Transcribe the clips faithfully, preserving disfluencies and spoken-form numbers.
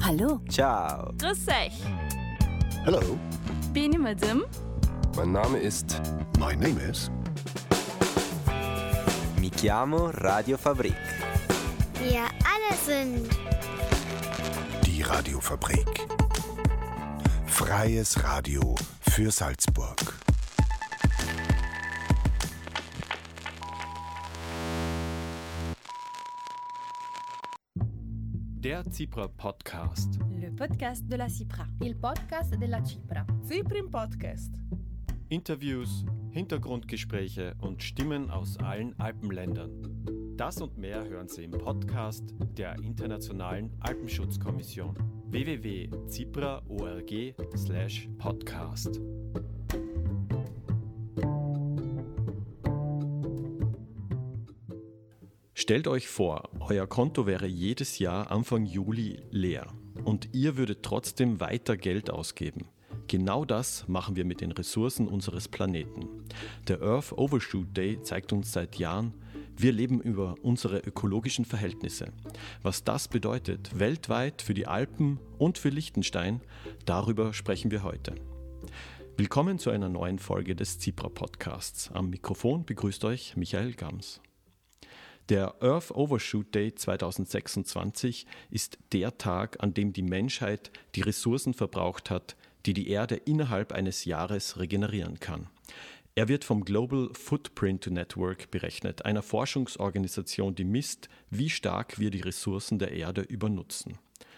Hallo. Ciao. Grüß euch. Hello. Bin ich Madame? Mein Name ist... My name is... Mi chiamo Radio Fabrik. Wir alle sind... Die Radiofabrik. Freies Radio für Salzburg. Der Cipra Podcast. Le podcast de la Cipra. Il podcast della Cipra. Ciprim Podcast. Interviews, Hintergrundgespräche und Stimmen aus allen Alpenländern. Das und mehr hören Sie im Podcast der Internationalen Alpenschutzkommission. w w w punkt cipra punkt org slash podcast. Stellt euch vor, euer Konto wäre jedes Jahr Anfang Juli leer und ihr würdet trotzdem weiter Geld ausgeben. Genau das machen wir mit den Ressourcen unseres Planeten. Der Earth Overshoot Day zeigt uns seit Jahren, wir leben über unsere ökologischen Verhältnisse. Was das bedeutet, weltweit für die Alpen und für Liechtenstein, darüber sprechen wir heute. Willkommen zu einer neuen Folge des Cipra Podcasts. Am Mikrofon begrüßt euch Michael Gams. Der Earth Overshoot Day zweitausendsechsundzwanzig ist der Tag, an dem die Menschheit die Ressourcen verbraucht hat, die die Erde innerhalb eines Jahres regenerieren kann. Er wird vom Global Footprint Network berechnet, einer Forschungsorganisation, die misst, wie stark wir die Ressourcen der Erde übernutzen.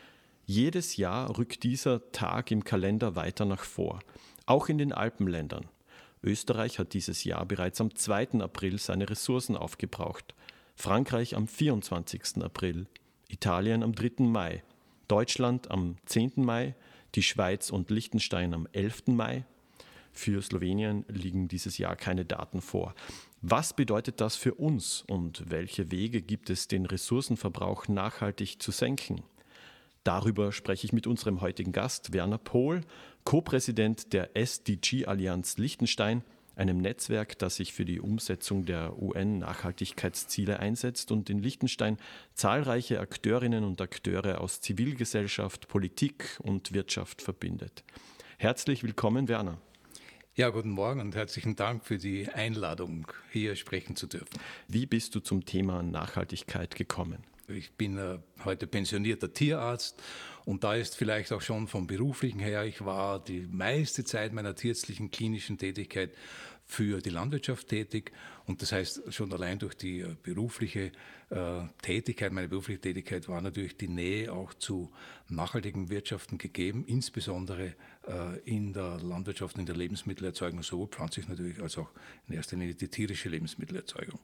Jedes Jahr rückt dieser Tag im Kalender weiter nach vor, auch in den Alpenländern. Österreich hat dieses Jahr bereits am zweiten April seine Ressourcen aufgebraucht. Frankreich am vierundzwanzigsten April, Italien am dritten Mai, Deutschland am zehnten Mai, die Schweiz und Liechtenstein am elften Mai. Für Slowenien liegen dieses Jahr keine Daten vor. Was bedeutet das für uns und welche Wege gibt es, den Ressourcenverbrauch nachhaltig zu senken? Darüber spreche ich mit unserem heutigen Gast, Werner Pohl, Co-Präsident der S D G-Allianz Liechtenstein, einem Netzwerk, das sich für die Umsetzung der U N-Nachhaltigkeitsziele einsetzt und in Liechtenstein zahlreiche Akteurinnen und Akteure aus Zivilgesellschaft, Politik und Wirtschaft verbindet. Herzlich willkommen, Werner. Ja, guten Morgen und herzlichen Dank für die Einladung, hier sprechen zu dürfen. Wie bist du zum Thema Nachhaltigkeit gekommen? Ich bin äh, heute pensionierter Tierarzt und da ist vielleicht auch schon vom Beruflichen her, ich war die meiste Zeit meiner tierärztlichen klinischen Tätigkeit für die Landwirtschaft tätig und das heißt schon allein durch die äh, berufliche äh, Tätigkeit, meine berufliche Tätigkeit war natürlich die Nähe auch zu nachhaltigen Wirtschaften gegeben, insbesondere äh, in der Landwirtschaft, in der Lebensmittelerzeugung, sowohl pflanzlich natürlich als auch in erster Linie die tierische Lebensmittelerzeugung.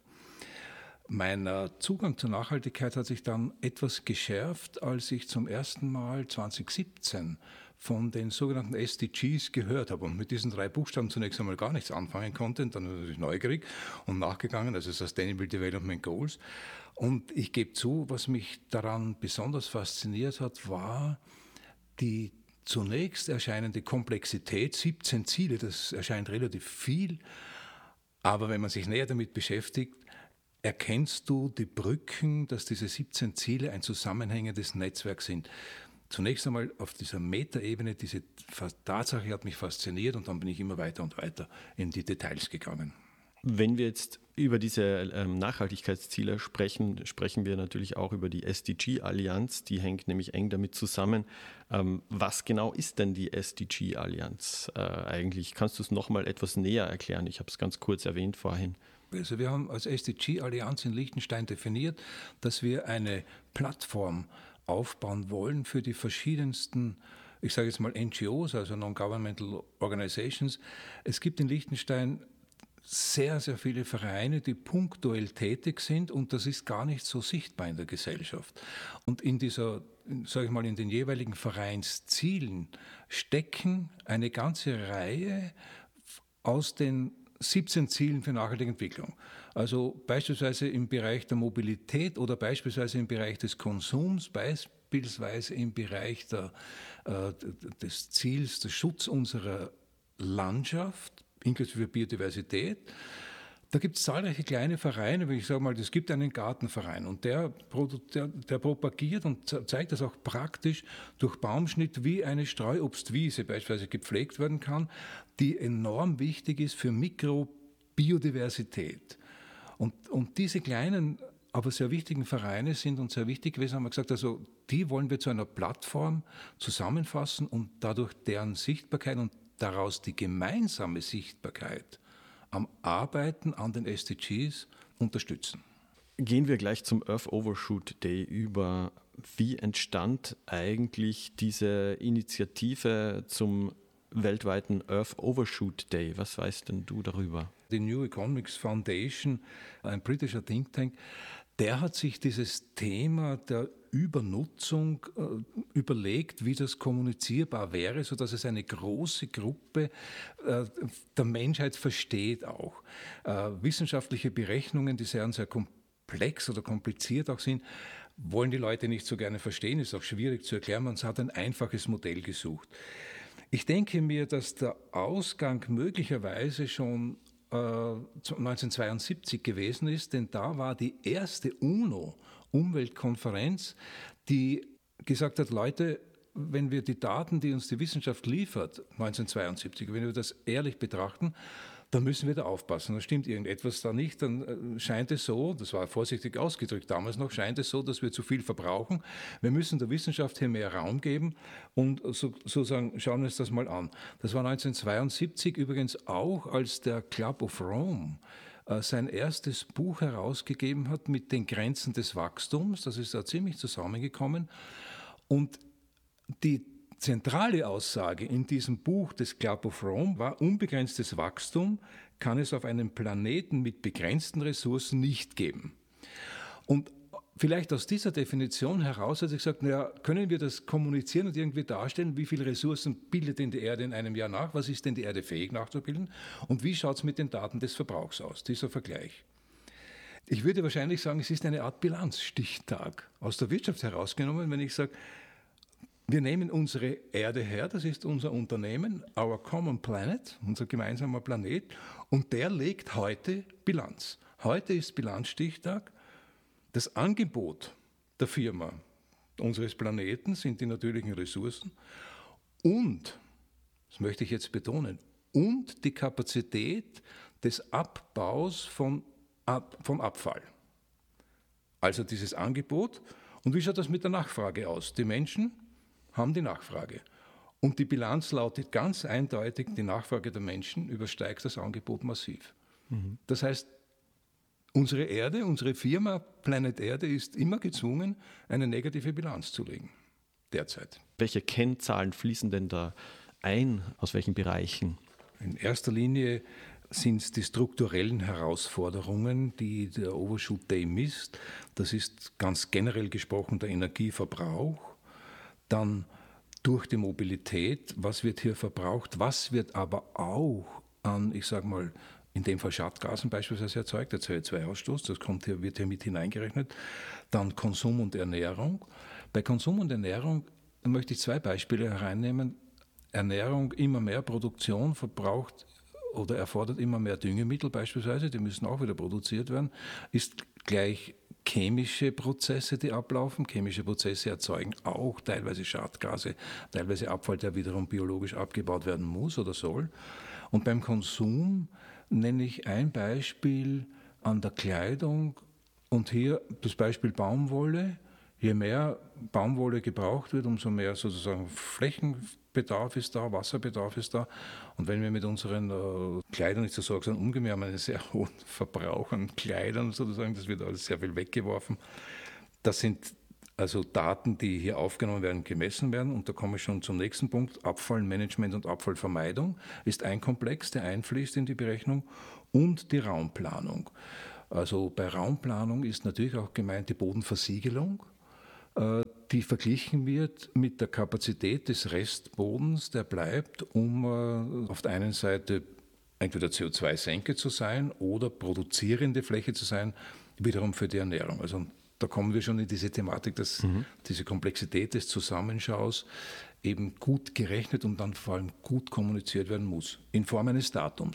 Mein Zugang zur Nachhaltigkeit hat sich dann etwas geschärft, als ich zum ersten Mal zweitausendsiebzehn von den sogenannten S D Gs gehört habe und mit diesen drei Buchstaben zunächst einmal gar nichts anfangen konnte und dann natürlich neugierig und nachgegangen, also Sustainable Development Goals. Und ich gebe zu, was mich daran besonders fasziniert hat, war die zunächst erscheinende Komplexität, siebzehn Ziele, das erscheint relativ viel, aber wenn man sich näher damit beschäftigt, erkennst du die Brücken, dass diese siebzehn Ziele ein zusammenhängendes Netzwerk sind. Zunächst einmal auf dieser Metaebene, diese Tatsache hat mich fasziniert und dann bin ich immer weiter und weiter in die Details gegangen. Wenn wir jetzt über diese ähm, Nachhaltigkeitsziele sprechen, sprechen wir natürlich auch über die S D G-Allianz, die hängt nämlich eng damit zusammen. Ähm, was genau ist denn die S D G-Allianz äh, eigentlich? Kannst du es nochmal etwas näher erklären? Ich habe es ganz kurz erwähnt vorhin. Also wir haben als S D G-Allianz in Liechtenstein definiert, dass wir eine Plattform aufbauen wollen für die verschiedensten, ich sage jetzt mal N G Os, also Non-Governmental Organizations. Es gibt in Liechtenstein sehr, sehr viele Vereine, die punktuell tätig sind und das ist gar nicht so sichtbar in der Gesellschaft. Und in dieser, sage ich mal, in den jeweiligen Vereinszielen stecken eine ganze Reihe aus den siebzehn Zielen für nachhaltige Entwicklung. Also beispielsweise im Bereich der Mobilität oder beispielsweise im Bereich des Konsums, beispielsweise im Bereich der, äh, des Ziels, des Schutz unserer Landschaft, inklusive Biodiversität. Da gibt es zahlreiche kleine Vereine, ich sage mal, es gibt einen Gartenverein und der, der, der propagiert und zeigt das auch praktisch durch Baumschnitt, wie eine Streuobstwiese beispielsweise gepflegt werden kann, die enorm wichtig ist für Mikrobiodiversität. Und, und diese kleinen, aber sehr wichtigen Vereine sind uns sehr wichtig gewesen, haben wir gesagt, also die wollen wir zu einer Plattform zusammenfassen und dadurch deren Sichtbarkeit und daraus die gemeinsame Sichtbarkeit am Arbeiten an den S D Gs unterstützen. Gehen wir gleich zum Earth Overshoot Day über. Wie entstand eigentlich diese Initiative zum weltweiten Earth Overshoot Day? Was weißt denn du darüber? Die New Economics Foundation, ein britischer Think Tank, der hat sich dieses Thema der Übernutzung äh, überlegt, wie das kommunizierbar wäre, sodass es eine große Gruppe äh, der Menschheit versteht auch. Äh, wissenschaftliche Berechnungen, die sehr, sehr komplex oder kompliziert auch sind, wollen die Leute nicht so gerne verstehen, ist auch schwierig zu erklären. Man hat ein einfaches Modell gesucht. Ich denke mir, dass der Ausgang möglicherweise schon neunzehnhundertzweiundsiebzig gewesen ist, denn da war die erste UNO-Umweltkonferenz, die gesagt hat, Leute, wenn wir die Daten, die uns die Wissenschaft liefert, neunzehnhundertzweiundsiebzig, wenn wir das ehrlich betrachten, dann müssen wir da aufpassen. Da stimmt irgendetwas da nicht, dann scheint es so, das war vorsichtig ausgedrückt damals noch, scheint es so, dass wir zu viel verbrauchen. Wir müssen der Wissenschaft hier mehr Raum geben und so, sozusagen schauen wir uns das mal an. Das war neunzehnhundertzweiundsiebzig übrigens auch, als der Club of Rome äh, sein erstes Buch herausgegeben hat mit den Grenzen des Wachstums. Das ist da ziemlich zusammengekommen. Und die zentrale Aussage in diesem Buch des Club of Rome war, unbegrenztes Wachstum kann es auf einem Planeten mit begrenzten Ressourcen nicht geben. Und vielleicht aus dieser Definition heraus hat er gesagt, naja, können wir das kommunizieren und irgendwie darstellen, wie viele Ressourcen bildet denn die Erde in einem Jahr nach, was ist denn die Erde fähig nachzubilden und wie schaut es mit den Daten des Verbrauchs aus, dieser Vergleich. Ich würde wahrscheinlich sagen, es ist eine Art Bilanzstichtag aus der Wirtschaft herausgenommen, wenn ich sage, wir nehmen unsere Erde her, das ist unser Unternehmen, our common planet, unser gemeinsamer Planet, und der legt heute Bilanz. Heute ist Bilanzstichtag. Das Angebot der Firma, unseres Planeten, sind die natürlichen Ressourcen und, das möchte ich jetzt betonen, und die Kapazität des Abbaus von, Ab, vom Abfall. Also dieses Angebot. Und wie schaut das mit der Nachfrage aus? Die Menschen haben die Nachfrage. Und die Bilanz lautet ganz eindeutig, die Nachfrage der Menschen übersteigt das Angebot massiv. Mhm. Das heißt, unsere Erde, unsere Firma Planet Erde ist immer gezwungen, eine negative Bilanz zu legen, derzeit. Welche Kennzahlen fließen denn da ein, aus welchen Bereichen? In erster Linie sind es die strukturellen Herausforderungen, die der Overshoot Day misst. Das ist ganz generell gesprochen der Energieverbrauch. Dann durch die Mobilität, was wird hier verbraucht, was wird aber auch an, ich sage mal, in dem Fall Schadgasen beispielsweise erzeugt, der C O zwei Ausstoß, das kommt hier, wird hier mit hineingerechnet. Dann Konsum und Ernährung. Bei Konsum und Ernährung möchte ich zwei Beispiele hereinnehmen. Ernährung, immer mehr Produktion verbraucht oder erfordert immer mehr Düngemittel beispielsweise, die müssen auch wieder produziert werden, ist gleich chemische Prozesse, die ablaufen. Chemische Prozesse erzeugen auch teilweise Schadgase, teilweise Abfall, der wiederum biologisch abgebaut werden muss oder soll. Und beim Konsum nenne ich ein Beispiel an der Kleidung und hier das Beispiel Baumwolle. Je mehr Baumwolle gebraucht wird, umso mehr sozusagen Flächenbedarf ist da, Wasserbedarf ist da. Und wenn wir mit unseren äh, Kleidern nicht so sorgsam umgehen, wir haben einen sehr hohen Verbrauch an Kleidern sozusagen, das wird alles sehr viel weggeworfen. Das sind also Daten, die hier aufgenommen werden, gemessen werden. Und da komme ich schon zum nächsten Punkt. Abfallmanagement und Abfallvermeidung ist ein Komplex, der einfließt in die Berechnung. Und die Raumplanung. Also bei Raumplanung ist natürlich auch gemeint die Bodenversiegelung, die verglichen wird mit der Kapazität des Restbodens, der bleibt, um äh, auf der einen Seite entweder C O zwei Senke zu sein oder produzierende Fläche zu sein, wiederum für die Ernährung. Also da kommen wir schon in diese Thematik, dass mhm. diese Komplexität des Zusammenschaus eben gut gerechnet und dann vor allem gut kommuniziert werden muss, in Form eines Datums.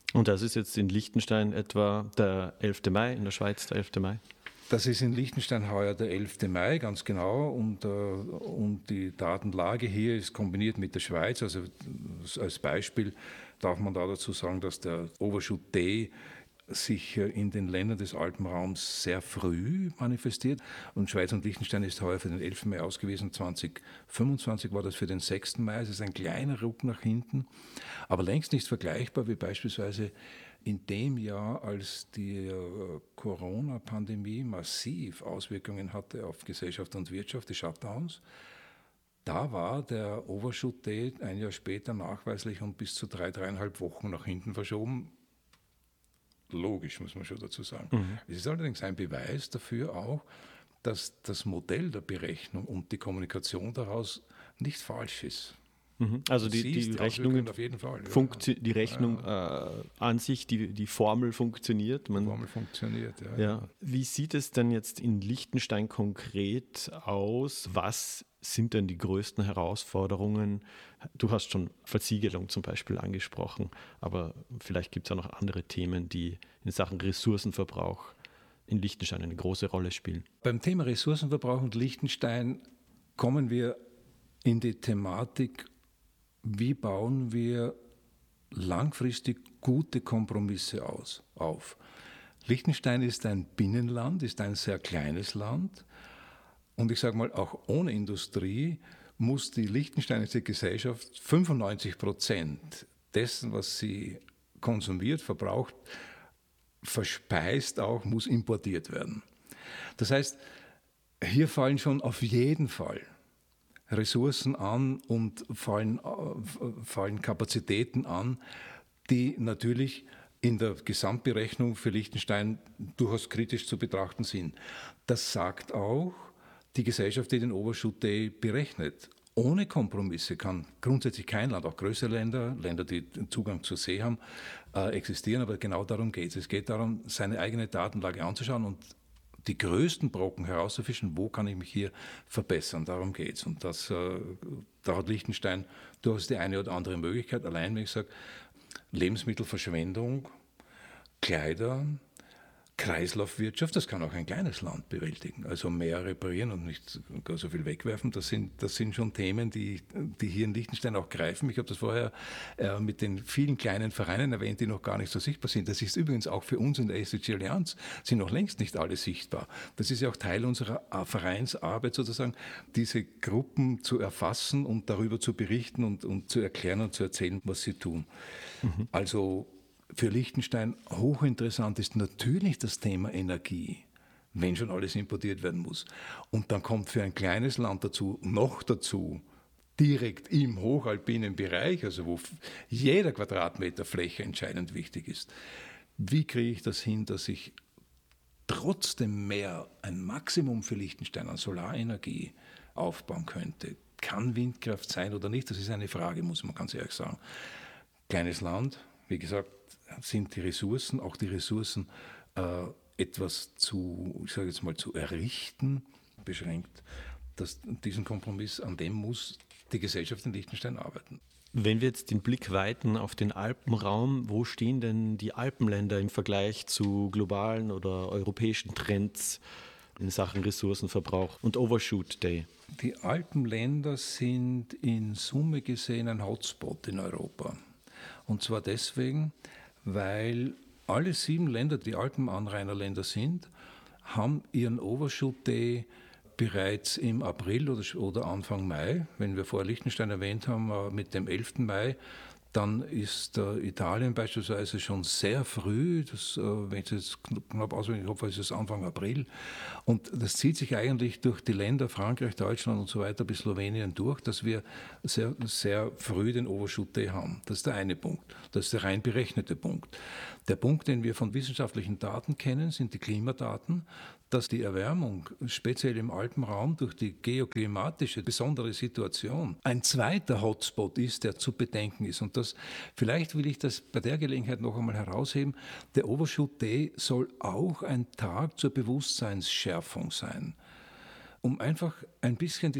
Und das ist jetzt in Liechtenstein etwa der elfte Mai, in der Schweiz der elfte Mai? Das ist in Liechtenstein heuer der elfte Mai, ganz genau. Und, äh, und die Datenlage hier ist kombiniert mit der Schweiz. Also als Beispiel darf man da dazu sagen, dass der Overshoot Day sich in den Ländern des Alpenraums sehr früh manifestiert. Und Schweiz und Liechtenstein ist heuer für den elften Mai ausgewiesen. zwanzig fünfundzwanzig war das für den sechsten Mai. Es ist ein kleiner Ruck nach hinten, aber längst nicht vergleichbar wie beispielsweise in dem Jahr, als die Corona-Pandemie massiv Auswirkungen hatte auf Gesellschaft und Wirtschaft, die Shutdowns. Da war der Overshoot Day ein Jahr später nachweislich um bis zu drei, dreieinhalb Wochen nach hinten verschoben. Logisch, muss man schon dazu sagen. Mhm. Es ist allerdings ein Beweis dafür auch, dass das Modell der Berechnung und die Kommunikation daraus nicht falsch ist. Mhm. Also die, die, die Rechnungen, auf jeden Fall, funktio- die Rechnung ja. äh, an sich, die, die Formel funktioniert. Man, die Formel funktioniert, ja, ja. ja. Wie sieht es denn jetzt in Liechtenstein konkret aus? Was sind denn die größten Herausforderungen? Du hast schon Versiegelung zum Beispiel angesprochen, aber vielleicht gibt es ja noch andere Themen, die in Sachen Ressourcenverbrauch in Liechtenstein eine große Rolle spielen. Beim Thema Ressourcenverbrauch und Liechtenstein kommen wir in die Thematik, wie bauen wir langfristig gute Kompromisse aus, auf. Liechtenstein ist ein Binnenland, ist ein sehr kleines Land. Und ich sage mal, auch ohne Industrie muss die liechtensteinische Gesellschaft fünfundneunzig Prozent dessen, was sie konsumiert, verbraucht, verspeist auch, muss importiert werden. Das heißt, hier fallen schon auf jeden Fall Ressourcen an und fallen, äh, fallen Kapazitäten an, die natürlich in der Gesamtberechnung für Liechtenstein durchaus kritisch zu betrachten sind. Das sagt auch die Gesellschaft, die den Overshoot Day berechnet. Ohne Kompromisse kann grundsätzlich kein Land, auch größere Länder, Länder, die Zugang zur See haben, äh, existieren, aber genau darum geht es. Es geht darum, seine eigene Datenlage anzuschauen und die größten Brocken herauszufischen, wo kann ich mich hier verbessern, darum geht es. Und das, äh, da hat Liechtenstein durchaus die eine oder andere Möglichkeit. Allein, wenn ich sage, Lebensmittelverschwendung, Kleider, Kreislaufwirtschaft, das kann auch ein kleines Land bewältigen. Also mehr reparieren und nicht gar so viel wegwerfen, das sind, das sind schon Themen, die, die hier in Liechtenstein auch greifen. Ich habe das vorher äh, mit den vielen kleinen Vereinen erwähnt, die noch gar nicht so sichtbar sind. Das ist übrigens auch für uns in der S D G Allianz, sind noch längst nicht alle sichtbar. Das ist ja auch Teil unserer Vereinsarbeit sozusagen, diese Gruppen zu erfassen und darüber zu berichten und, und zu erklären und zu erzählen, was sie tun. Mhm. Also für Liechtenstein hochinteressant ist natürlich das Thema Energie, wenn schon alles importiert werden muss. Und dann kommt für ein kleines Land dazu, noch dazu, direkt im hochalpinen Bereich, also wo jeder Quadratmeter Fläche entscheidend wichtig ist. Wie kriege ich das hin, dass ich trotzdem mehr, ein Maximum für Liechtenstein an Solarenergie aufbauen könnte? Kann Windkraft sein oder nicht? Das ist eine Frage, muss man ganz ehrlich sagen. Kleines Land, wie gesagt, sind die Ressourcen, auch die Ressourcen, äh, etwas zu, ich sage jetzt mal, zu errichten, beschränkt. Dass diesen Kompromiss, an dem muss die Gesellschaft in Liechtenstein arbeiten. Wenn wir jetzt den Blick weiten auf den Alpenraum, wo stehen denn die Alpenländer im Vergleich zu globalen oder europäischen Trends in Sachen Ressourcenverbrauch und Overshoot Day? Die Alpenländer sind in Summe gesehen ein Hotspot in Europa. Und zwar deswegen, weil alle sieben Länder, die Alpenanrainerländer sind, haben ihren Overshoot Day bereits im April oder, oder Anfang Mai. Wenn wir vorher Liechtenstein erwähnt haben, mit dem elften Mai, dann ist äh, Italien beispielsweise schon sehr früh, das, äh, wenn ich jetzt knapp auswendig hoffe, ist es Anfang April. Und das zieht sich eigentlich durch die Länder Frankreich, Deutschland und so weiter bis Slowenien durch, dass wir sehr, sehr früh den Overshoot Day haben. Das ist der eine Punkt. Das ist der rein berechnete Punkt. Der Punkt, den wir von wissenschaftlichen Daten kennen, sind die Klimadaten, dass die Erwärmung, speziell im Alpenraum, durch die geoklimatische besondere Situation ein zweiter Hotspot ist, der zu bedenken ist. Und das, vielleicht will ich das bei der Gelegenheit noch einmal herausheben, der Overshoot Day soll auch ein Tag zur Bewusstseinsschärfung sein, um einfach ein bisschen diese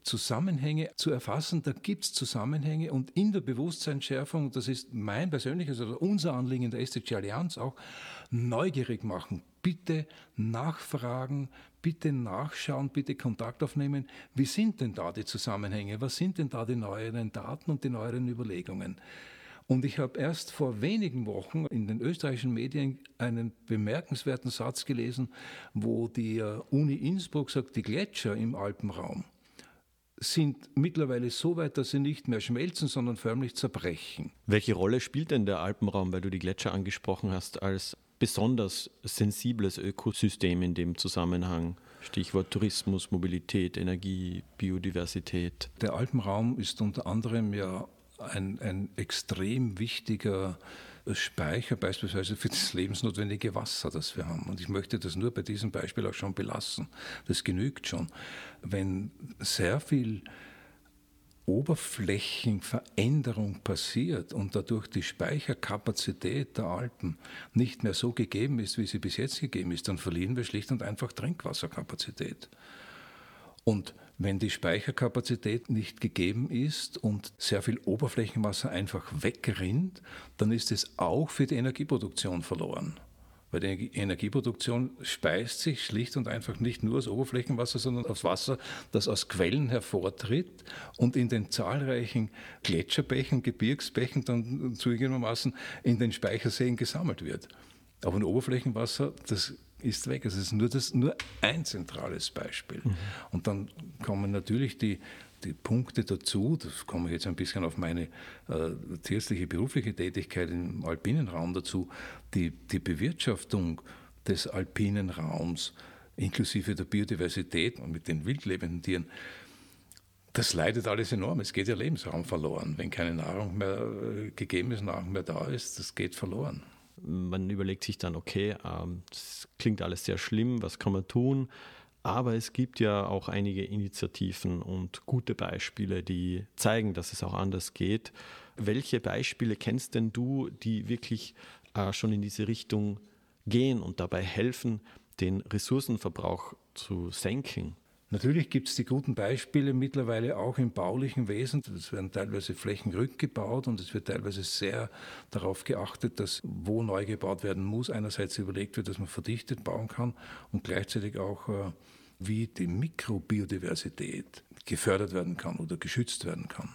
Zusammenhänge zu erfassen. Da gibt es Zusammenhänge und in der Bewusstseinsschärfung, das ist mein persönliches oder unser Anliegen in der S D G Allianz auch, neugierig machen. Bitte nachfragen, bitte nachschauen, bitte Kontakt aufnehmen. Wie sind denn da die Zusammenhänge? Was sind denn da die neueren Daten und die neueren Überlegungen? Und ich habe erst vor wenigen Wochen in den österreichischen Medien einen bemerkenswerten Satz gelesen, wo die Uni Innsbruck sagt, die Gletscher im Alpenraum sind mittlerweile so weit, dass sie nicht mehr schmelzen, sondern förmlich zerbrechen. Welche Rolle spielt denn der Alpenraum, weil du die Gletscher angesprochen hast, als besonders sensibles Ökosystem in dem Zusammenhang? Stichwort Tourismus, Mobilität, Energie, Biodiversität. Der Alpenraum ist unter anderem ja ein, ein extrem wichtiger Speicher, beispielsweise für das lebensnotwendige Wasser, das wir haben. Und ich möchte das nur bei diesem Beispiel auch schon belassen. Das genügt schon. Wenn sehr viel Oberflächenveränderung passiert und dadurch die Speicherkapazität der Alpen nicht mehr so gegeben ist, wie sie bis jetzt gegeben ist, dann verlieren wir schlicht und einfach Trinkwasserkapazität. Und wenn die Speicherkapazität nicht gegeben ist und sehr viel Oberflächenwasser einfach wegrinnt, dann ist es auch für die Energieproduktion verloren. Weil die Energieproduktion speist sich schlicht und einfach nicht nur aus Oberflächenwasser, sondern aus Wasser, das aus Quellen hervortritt und in den zahlreichen Gletscherbächen, Gebirgsbächen dann zugegebenermaßen in den Speicherseen gesammelt wird. Aber ein Oberflächenwasser, das ist weg. Also es ist nur, das, nur ein zentrales Beispiel. Mhm. Und dann kommen natürlich die, die Punkte dazu, das komme ich jetzt ein bisschen auf meine äh, tierärztliche berufliche Tätigkeit im alpinen Raum dazu, die, die Bewirtschaftung des alpinen Raums inklusive der Biodiversität und mit den wildlebenden Tieren, das leidet alles enorm. Es geht ja Lebensraum verloren. Wenn keine Nahrung mehr äh, gegeben ist, Nahrung mehr da ist, das geht verloren. Man überlegt sich dann, okay, ähm, das klingt alles sehr schlimm, was kann man tun? Aber es gibt ja auch einige Initiativen und gute Beispiele, die zeigen, dass es auch anders geht. Welche Beispiele kennst denn du, die wirklich äh, schon in diese Richtung gehen und dabei helfen, den Ressourcenverbrauch zu senken? Natürlich gibt es die guten Beispiele mittlerweile auch im baulichen Wesen. Es werden teilweise Flächen rückgebaut und es wird teilweise sehr darauf geachtet, dass wo neu gebaut werden muss, einerseits überlegt wird, dass man verdichtet bauen kann und gleichzeitig auch, wie die Mikrobiodiversität gefördert werden kann oder geschützt werden kann.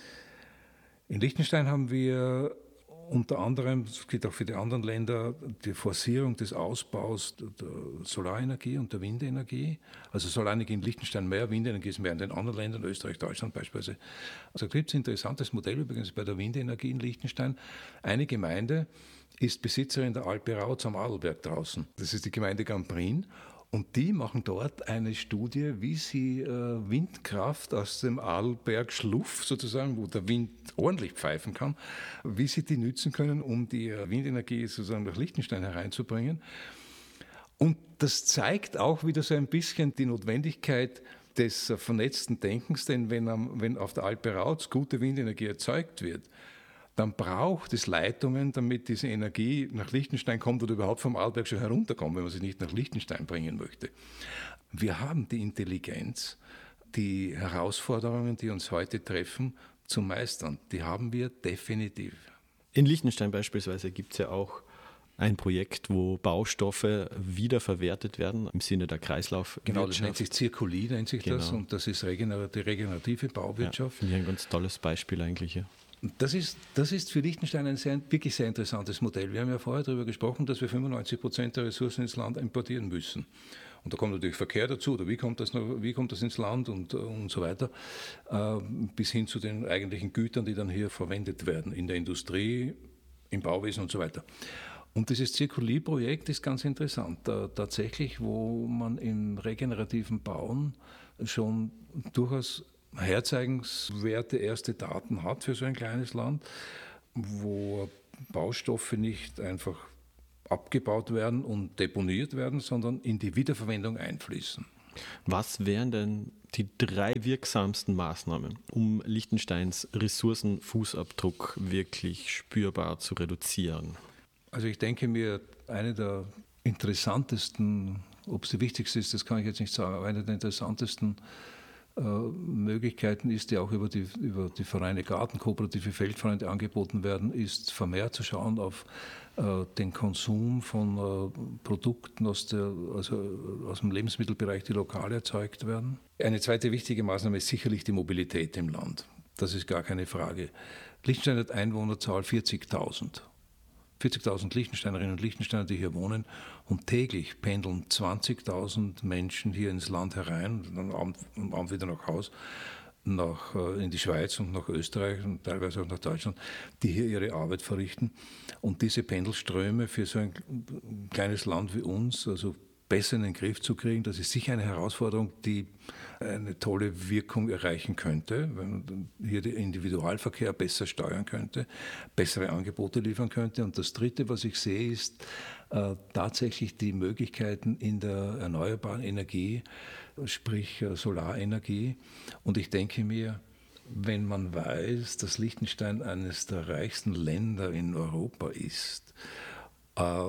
In Liechtenstein haben wir unter anderem, das gilt auch für die anderen Länder, die Forcierung des Ausbaus der Solarenergie und der Windenergie. Also Solarenergie in Liechtenstein mehr, Windenergie ist mehr in den anderen Ländern, Österreich, Deutschland beispielsweise. Also da gibt es ein interessantes Modell übrigens bei der Windenergie in Liechtenstein. Eine Gemeinde ist Besitzerin der Alpe Rauz am Adelberg draußen. Das ist die Gemeinde Gamprin. Und die machen dort eine Studie, wie sie äh, Windkraft aus dem Adelberg-Schluff sozusagen, wo der Wind ordentlich pfeifen kann, wie sie die nützen können, um die äh, Windenergie sozusagen nach Liechtenstein hereinzubringen. Und das zeigt auch wieder so ein bisschen die Notwendigkeit des äh, vernetzten Denkens, denn wenn, am, wenn auf der Alpe Rauz gute Windenergie erzeugt wird, dann braucht es Leitungen, damit diese Energie nach Liechtenstein kommt oder überhaupt vom Arlberg schon herunterkommt, wenn man sie nicht nach Liechtenstein bringen möchte. Wir haben die Intelligenz, die Herausforderungen, die uns heute treffen, zu meistern. Die haben wir definitiv. In Liechtenstein beispielsweise gibt es ja auch ein Projekt, wo Baustoffe wiederverwertet werden im Sinne der Kreislaufwirtschaft. Genau, das nennt sich Zirkulie, nennt sich genau. das, und das ist regener- die regenerative Bauwirtschaft. Ja, finde ich ein ganz tolles Beispiel eigentlich. Ja. Das ist, das ist für Liechtenstein ein sehr, wirklich sehr interessantes Modell. Wir haben ja vorher darüber gesprochen, dass wir fünfundneunzig Prozent der Ressourcen ins Land importieren müssen. Und da kommt natürlich Verkehr dazu, oder wie kommt das, noch, wie kommt das ins Land und, und so weiter, äh, bis hin zu den eigentlichen Gütern, die dann hier verwendet werden, in der Industrie, im Bauwesen und so weiter. Und dieses Zirkulie-Projekt ist ganz interessant, äh, tatsächlich, wo man im regenerativen Bauen schon durchaus herzeigenswerte erste Daten hat für so ein kleines Land, wo Baustoffe nicht einfach abgebaut werden und deponiert werden, sondern in die Wiederverwendung einfließen. Was wären denn die drei wirksamsten Maßnahmen, um Liechtensteins Ressourcenfußabdruck wirklich spürbar zu reduzieren? Also ich denke mir, eine der interessantesten, ob es die wichtigste ist, das kann ich jetzt nicht sagen, aber eine der interessantesten äh, Möglichkeiten ist, die auch über die, über die Vereine Garten, kooperative Feldfreunde angeboten werden, ist vermehrt zu schauen auf äh, den Konsum von äh, Produkten aus, der, also aus dem Lebensmittelbereich, die lokal erzeugt werden. Eine zweite wichtige Maßnahme ist sicherlich die Mobilität im Land. Das ist gar keine Frage. Liechtenstein hat Einwohnerzahl vierzigtausend. vierzigtausend Liechtensteinerinnen und Liechtensteiner, die hier wohnen, und täglich pendeln zwanzigtausend Menschen hier ins Land herein, dann am Abend, am Abend wieder nach Haus, nach, in die Schweiz und nach Österreich und teilweise auch nach Deutschland, die hier ihre Arbeit verrichten. Und diese Pendelströme für so ein kleines Land wie uns, also besser in den Griff zu kriegen, das ist sicher eine Herausforderung, die eine tolle Wirkung erreichen könnte, wenn man hier den Individualverkehr besser steuern könnte, bessere Angebote liefern könnte. Und das Dritte, was ich sehe, ist äh, tatsächlich die Möglichkeiten in der erneuerbaren Energie, sprich äh, Solarenergie. Und ich denke mir, wenn man weiß, dass Liechtenstein eines der reichsten Länder in Europa ist, äh,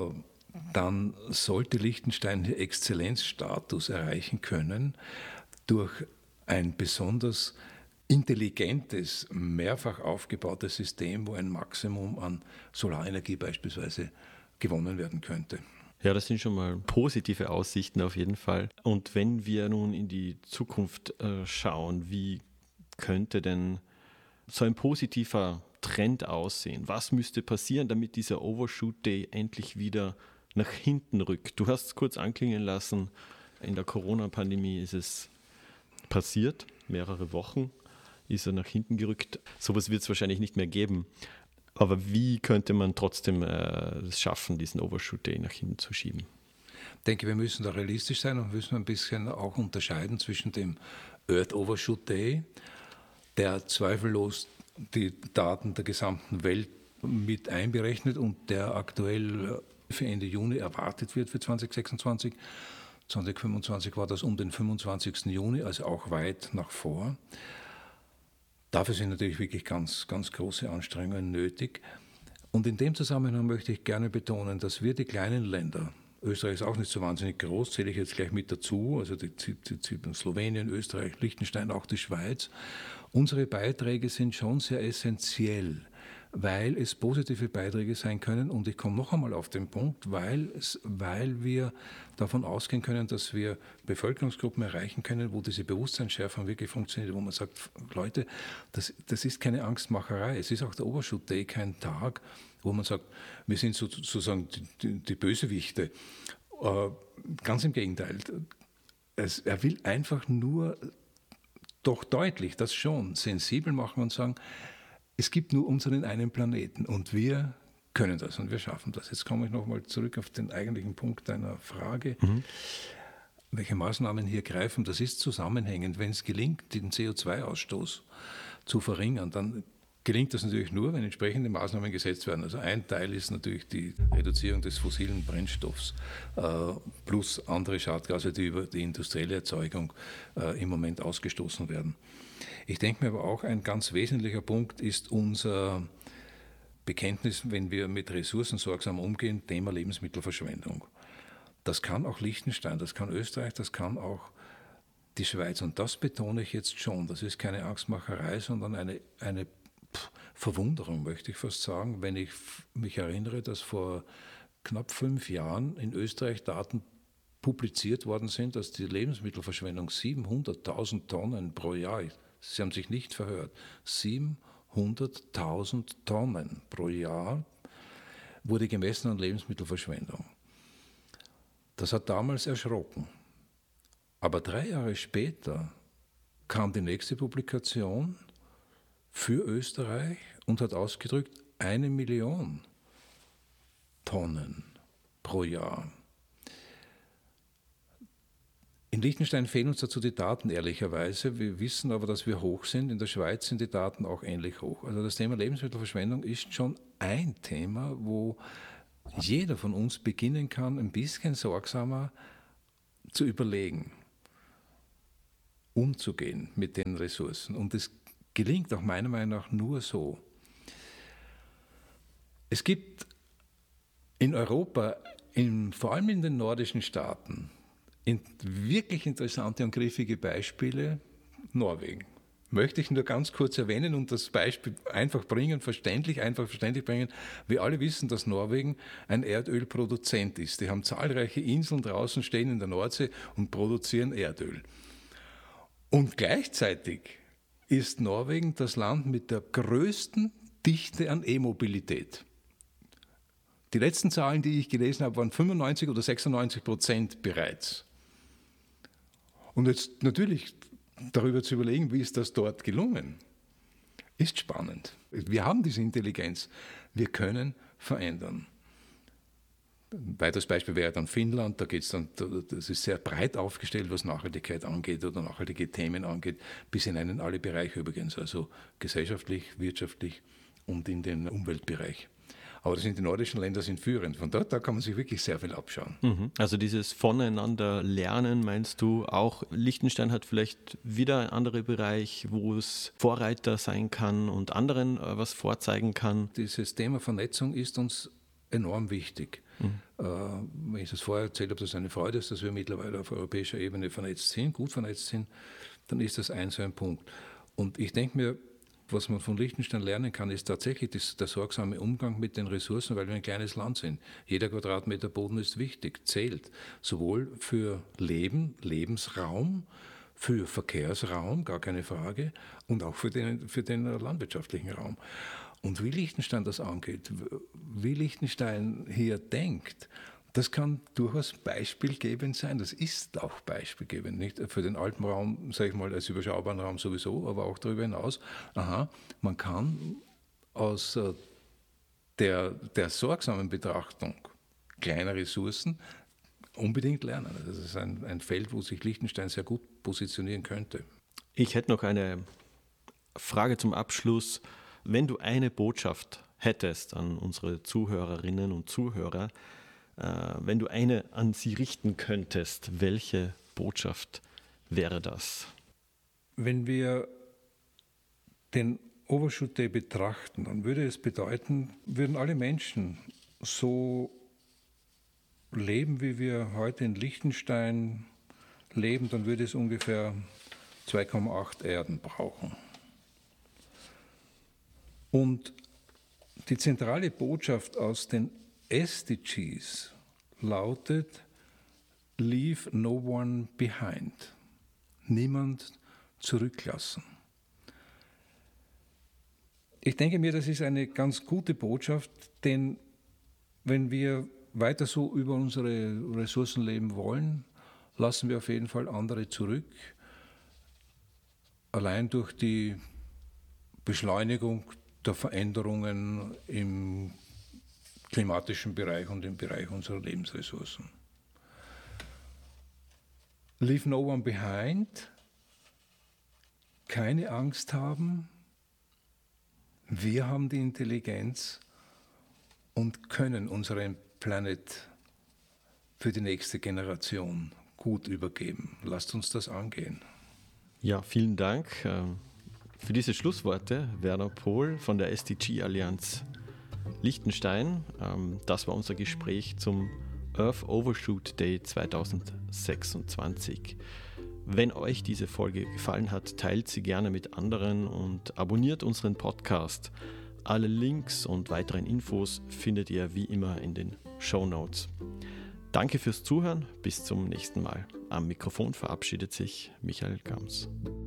dann sollte Liechtenstein hier Exzellenzstatus erreichen können durch ein besonders intelligentes, mehrfach aufgebautes System, wo ein Maximum an Solarenergie beispielsweise gewonnen werden könnte. Ja, das sind schon mal positive Aussichten auf jeden Fall. Und wenn wir nun in die Zukunft äh, schauen, wie könnte denn so ein positiver Trend aussehen? Was müsste passieren, damit dieser Overshoot Day endlich wieder nach hinten rückt? Du hast es kurz anklingen lassen, in der Corona-Pandemie ist es passiert, mehrere Wochen ist er nach hinten gerückt. Sowas wird es wahrscheinlich nicht mehr geben. Aber wie könnte man trotzdem äh, es schaffen, diesen Overshoot Day nach hinten zu schieben? Ich denke, wir müssen da realistisch sein und müssen ein bisschen auch unterscheiden zwischen dem Earth Overshoot Day, der zweifellos die Daten der gesamten Welt mit einberechnet und der aktuell für Ende Juni erwartet wird für zwanzig sechsundzwanzig. zwanzig fünfundzwanzig war das um den fünfundzwanzigsten Juni, also auch weit nach vor. Dafür sind natürlich wirklich ganz, ganz große Anstrengungen nötig. Und in dem Zusammenhang möchte ich gerne betonen, dass wir die kleinen Länder, Österreich ist auch nicht so wahnsinnig groß, zähle ich jetzt gleich mit dazu, also die, die, die Slowenien, Österreich, Liechtenstein, auch die Schweiz, unsere Beiträge sind schon sehr essentiell, weil es positive Beiträge sein können. Und ich komme noch einmal auf den Punkt, weil, es, weil wir davon ausgehen können, dass wir Bevölkerungsgruppen erreichen können, wo diese Bewusstseinsschärfung wirklich funktioniert, wo man sagt, Leute, das, das ist keine Angstmacherei. Es ist auch der Overshoot Day kein Tag, wo man sagt, wir sind sozusagen die, die, die Bösewichte. Äh, ganz im Gegenteil. Es, er will einfach nur doch deutlich, das schon, sensibel machen und sagen, es gibt nur unseren einen Planeten und wir können das und wir schaffen das. Jetzt komme ich nochmal zurück auf den eigentlichen Punkt deiner Frage. Mhm. Welche Maßnahmen hier greifen, das ist zusammenhängend. Wenn es gelingt, den C O zwei Ausstoß zu verringern, dann gelingt das natürlich nur, wenn entsprechende Maßnahmen gesetzt werden. Also ein Teil ist natürlich die Reduzierung des fossilen Brennstoffs äh, plus andere Schadgase, die über die industrielle Erzeugung äh, im Moment ausgestoßen werden. Ich denke mir aber auch, ein ganz wesentlicher Punkt ist unser Bekenntnis, wenn wir mit Ressourcen sorgsam umgehen, Thema Lebensmittelverschwendung. Das kann auch Liechtenstein, das kann Österreich, das kann auch die Schweiz. Und das betone ich jetzt schon. Das ist keine Angstmacherei, sondern eine, eine Verwunderung, möchte ich fast sagen, wenn ich mich erinnere, dass vor knapp fünf Jahren in Österreich Daten publiziert worden sind, dass die Lebensmittelverschwendung siebenhunderttausend Tonnen pro Jahr ist. Sie haben sich nicht verhört. siebenhunderttausend Tonnen pro Jahr wurde gemessen an Lebensmittelverschwendung. Das hat damals erschrocken. Aber drei Jahre später kam die nächste Publikation für Österreich und hat ausgedrückt, eine Million Tonnen pro Jahr. In Liechtenstein fehlen uns dazu die Daten, ehrlicherweise. Wir wissen aber, dass wir hoch sind. In der Schweiz sind die Daten auch ähnlich hoch. Also das Thema Lebensmittelverschwendung ist schon ein Thema, wo jeder von uns beginnen kann, ein bisschen sorgsamer zu überlegen, umzugehen mit den Ressourcen. Und es gelingt auch meiner Meinung nach nur so. Es gibt in Europa, in, vor allem in den nordischen Staaten, in wirklich interessante und griffige Beispiele Norwegen. Möchte ich nur ganz kurz erwähnen und das Beispiel einfach bringen, verständlich, einfach verständlich bringen. Wir alle wissen, dass Norwegen ein Erdölproduzent ist. Die haben zahlreiche Inseln draußen stehen in der Nordsee und produzieren Erdöl. Und gleichzeitig ist Norwegen das Land mit der größten Dichte an E-Mobilität. Die letzten Zahlen, die ich gelesen habe, waren fünfundneunzig oder sechsundneunzig Prozent bereits. Und jetzt natürlich darüber zu überlegen, wie ist das dort gelungen, ist spannend. Wir haben diese Intelligenz. Wir können verändern. Ein weiteres Beispiel wäre dann Finnland. Da geht's dann, das ist sehr breit aufgestellt, was Nachhaltigkeit angeht oder nachhaltige Themen angeht, bis hinein in alle Bereiche übrigens, also gesellschaftlich, wirtschaftlich und in den Umweltbereich. Aber das sind die nordischen Länder sind führend. Von dort da kann man sich wirklich sehr viel abschauen. Mhm. Also dieses Voneinander lernen, meinst du, auch Liechtenstein hat vielleicht wieder einen anderen Bereich, wo es Vorreiter sein kann und anderen äh, was vorzeigen kann? Dieses Thema Vernetzung ist uns enorm wichtig. Mhm. Äh, wenn ich das vorher erzählt habe, dass es eine Freude ist, dass wir mittlerweile auf europäischer Ebene vernetzt sind, gut vernetzt sind, dann ist das ein so ein Punkt. Und ich denke mir, was man von Liechtenstein lernen kann, ist tatsächlich das, der sorgsame Umgang mit den Ressourcen, weil wir ein kleines Land sind. Jeder Quadratmeter Boden ist wichtig, zählt. Sowohl für Leben, Lebensraum, für Verkehrsraum, gar keine Frage, und auch für den, für den landwirtschaftlichen Raum. Und wie Liechtenstein das angeht, wie Liechtenstein hier denkt, das kann durchaus beispielgebend sein. Das ist auch beispielgebend, nicht für den Alpenraum, sage ich mal, als überschaubaren Raum sowieso, aber auch darüber hinaus. Aha, man kann aus der, der sorgsamen Betrachtung kleiner Ressourcen unbedingt lernen. Das ist ein, ein Feld, wo sich Liechtenstein sehr gut positionieren könnte. Ich hätte noch eine Frage zum Abschluss. Wenn du eine Botschaft hättest an unsere Zuhörerinnen und Zuhörer, äh, wenn du eine an sie richten könntest, welche Botschaft wäre das? Wenn wir den Overshoot Day betrachten, dann würde es bedeuten, würden alle Menschen so leben, wie wir heute in Liechtenstein leben, dann würde es ungefähr zwei Komma acht Erden brauchen. Und die zentrale Botschaft aus den S D Gs lautet, leave no one behind. Niemand zurücklassen. Ich denke mir, das ist eine ganz gute Botschaft, denn wenn wir weiter so über unsere Ressourcen leben wollen, lassen wir auf jeden Fall andere zurück. Allein durch die Beschleunigung der Veränderungen im klimatischen Bereich und im Bereich unserer Lebensressourcen. Leave no one behind, keine Angst haben, wir haben die Intelligenz und können unseren Planet für die nächste Generation gut übergeben. Lasst uns das angehen. Ja, vielen Dank für diese Schlussworte, Werner Pohl von der S D G-Allianz Liechtenstein. Das war unser Gespräch zum Earth Overshoot Day zwanzig sechsundzwanzig. Wenn euch diese Folge gefallen hat, teilt sie gerne mit anderen und abonniert unseren Podcast. Alle Links und weiteren Infos findet ihr wie immer in den Shownotes. Danke fürs Zuhören, bis zum nächsten Mal. Am Mikrofon verabschiedet sich Michael Gams.